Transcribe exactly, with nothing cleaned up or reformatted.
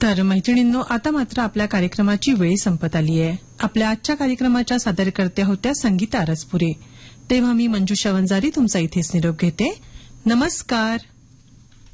तर मैत्रिणींनो, आता मात्र आपल्या कार्यक्रमाची वेळ संपत आली आहे. आपल्या आजच्या कार्यक्रमाच्या सादरकर्त्या होत्या संगीता अरसपुरे. तेव्हा मी मंजुषा वंजारी तुमचा इथेच निरोप घेते. नमस्कार.